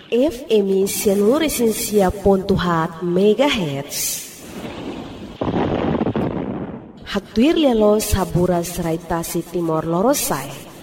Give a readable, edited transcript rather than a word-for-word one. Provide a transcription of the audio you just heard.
FM 100.4 MHz. Hatuir lelo saburas raitasi Timor Lorosae.